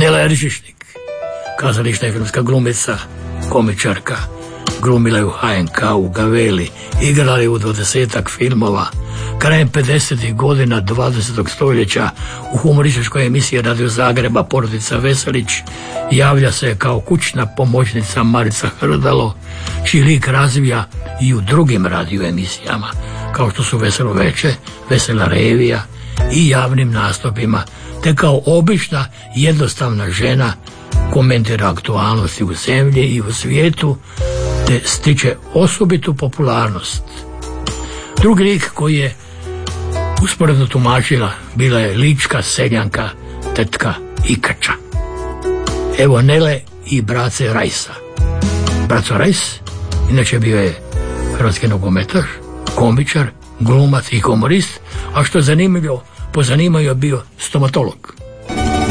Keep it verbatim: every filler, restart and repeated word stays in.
Nela Eržišnik, kazališna i filmska glumica, komičarka, glumila je u ha en ka, u Gaveli, igrala je u dvadesetak filmova. Krajem pedesetih godina dvadesetog stoljeća u humorističkoj emisiji Radio Zagreba Porodica Veselić javlja se kao kućna pomoćnica Marica Hrdalo, čiji lik razvija i u drugim radio emisijama, kao što su Veselo veče, Vesela revija i javnim nastupima, te kao obična jednostavna žena komentira aktualnosti u zemlji i u svijetu, te stiče osobitu popularnost. Drugi lik koji je usporedno tumačila bila je lička seljanka tetka Ikača. Evo Nele i Brace Rajsa. Braco Rajs inače bio je hrvatski nogometaš, komičar, glumac i humorist, a što je zanimljivo, po zanimanju je bio stomatolog.